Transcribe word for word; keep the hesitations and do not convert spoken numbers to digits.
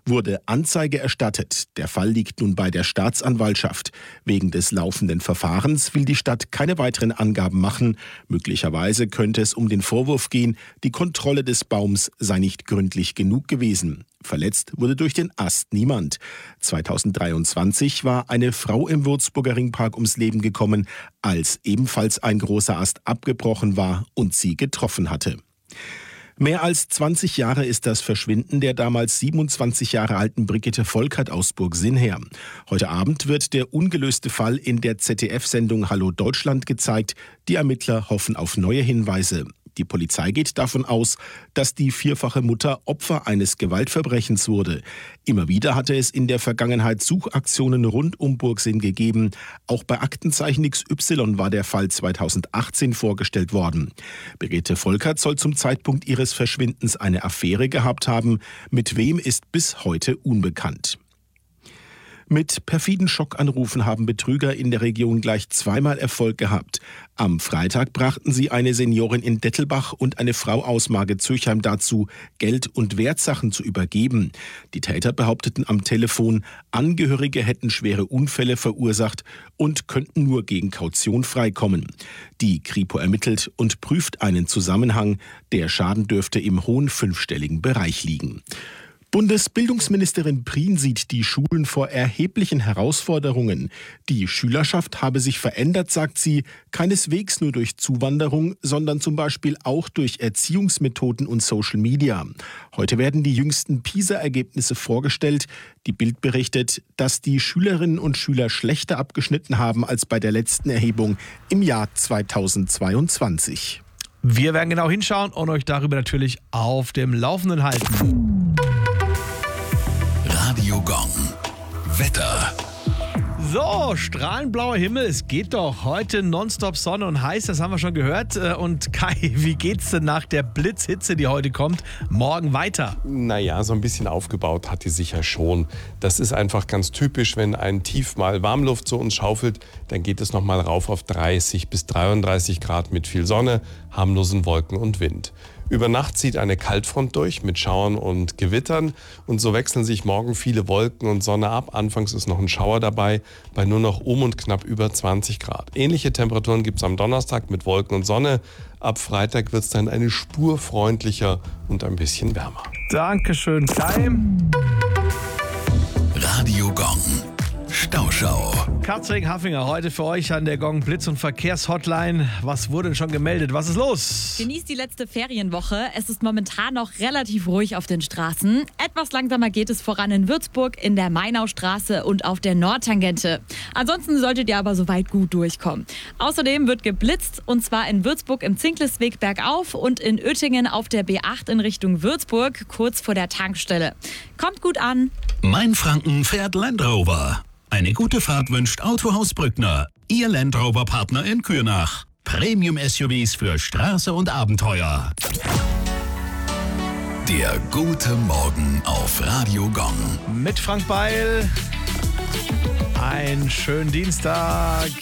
wurde Anzeige erstattet. Der Fall liegt nun bei der Staatsanwaltschaft. Wegen des laufenden Verfahrens will die Stadt keine weiteren Angaben machen. Möglicherweise könnte es um den Vorwurf gehen, die Kontrolle des Baums sei nicht gründlich genug gewesen. Verletzt wurde durch den Ast niemand. zweitausenddreiundzwanzig war eine Frau im Würzburger Ringpark ums Leben gekommen, als ebenfalls ein großer Ast abgebrochen war und sie getroffen hatte. Mehr als zwanzig Jahre ist das Verschwinden der damals siebenundzwanzig Jahre alten Brigitte Volkert aus Burgsinn her. Heute Abend wird der ungelöste Fall in der Z D F-Sendung Hallo Deutschland gezeigt. Die Ermittler hoffen auf neue Hinweise. Die Polizei geht davon aus, dass die vierfache Mutter Opfer eines Gewaltverbrechens wurde. Immer wieder hatte es in der Vergangenheit Suchaktionen rund um Burgsinn gegeben. Auch bei Aktenzeichen X Y war der Fall zweitausendachtzehn vorgestellt worden. Brigitte Volkert soll zum Zeitpunkt ihres Verschwindens eine Affäre gehabt haben. Mit wem ist bis heute unbekannt. Mit perfiden Schockanrufen haben Betrüger in der Region gleich zweimal Erfolg gehabt. Am Freitag brachten sie eine Seniorin in Dettelbach und eine Frau aus Margezürchheim dazu, Geld und Wertsachen zu übergeben. Die Täter behaupteten am Telefon, Angehörige hätten schwere Unfälle verursacht und könnten nur gegen Kaution freikommen. Die Kripo ermittelt und prüft einen Zusammenhang. Der Schaden dürfte im hohen fünfstelligen Bereich liegen. Bundesbildungsministerin Prien sieht die Schulen vor erheblichen Herausforderungen. Die Schülerschaft habe sich verändert, sagt sie, keineswegs nur durch Zuwanderung, sondern zum Beispiel auch durch Erziehungsmethoden und Social Media. Heute werden die jüngsten PISA-Ergebnisse vorgestellt. Die Bild berichtet, dass die Schülerinnen und Schüler schlechter abgeschnitten haben als bei der letzten Erhebung im Jahr zweitausendzweiundzwanzig. Wir werden genau hinschauen und euch darüber natürlich auf dem Laufenden halten. Radio Gong. Wetter. So, strahlend blauer Himmel, es geht doch. Heute nonstop Sonne und heiß, das haben wir schon gehört. Und Kai, wie geht's denn nach der Blitzhitze, die heute kommt, morgen weiter? Naja, so ein bisschen aufgebaut hat die sicher schon. Das ist einfach ganz typisch, wenn ein Tief mal Warmluft zu uns schaufelt, dann geht es nochmal rauf auf dreißig bis dreiunddreißig Grad mit viel Sonne, harmlosen Wolken und Wind. Über Nacht zieht eine Kaltfront durch mit Schauern und Gewittern und so wechseln sich morgen viele Wolken und Sonne ab. Anfangs ist noch ein Schauer dabei, bei nur noch um und knapp über zwanzig Grad. Ähnliche Temperaturen gibt es am Donnerstag mit Wolken und Sonne. Ab Freitag wird es dann eine Spur freundlicher und ein bisschen wärmer. Dankeschön, Kai. Radio Gong. Stauschau. Katzring-Haffinger, heute für euch an der Gong Blitz- und Verkehrshotline. Was wurde denn schon gemeldet? Was ist los? Genießt die letzte Ferienwoche. Es ist momentan noch relativ ruhig auf den Straßen. Etwas langsamer geht es voran in Würzburg, in der Mainaustraße und auf der Nordtangente. Ansonsten solltet ihr aber soweit gut durchkommen. Außerdem wird geblitzt, und zwar in Würzburg im Zinklesweg bergauf und in Oettingen auf der B acht in Richtung Würzburg, kurz vor der Tankstelle. Kommt gut an. Mainfranken fährt Land Rover. Eine gute Fahrt wünscht Autohaus Brückner, Ihr Land Rover-Partner in Kürnach. Premium-S U Vs für Straße und Abenteuer. Der gute Morgen auf Radio Gong. Mit Frank Beil. Einen schönen Dienstag.